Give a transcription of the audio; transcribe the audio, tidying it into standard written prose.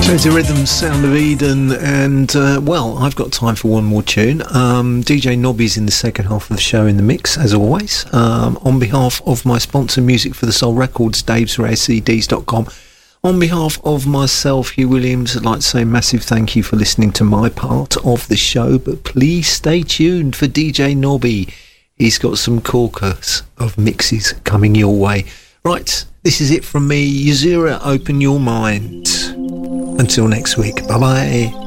The rhythm, sound of Eden, and well, I've got time for one more tune. DJ Nobby's in the second half of the show in the mix, as always. On behalf of my sponsor, Music for the Soul Records, davesrarecds.com. On behalf of myself, Hugh Williams, I'd like to say a massive thank you for listening to my part of the show, but please stay tuned for DJ Nobby. He's got some corkers of mixes coming your way. Right, this is it from me. Yazira, open your mind. Until next week, bye-bye.